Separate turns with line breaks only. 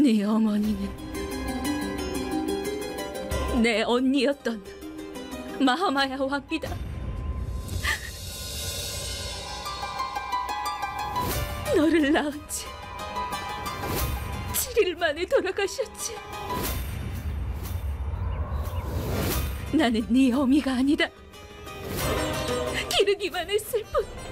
네 어머니는 내 언니였던 마하마야 왕비다. 너를 낳은 지 7일 만에 돌아가셨지. 나는 네 어미가 아니다. 기르기만 했을 뿐.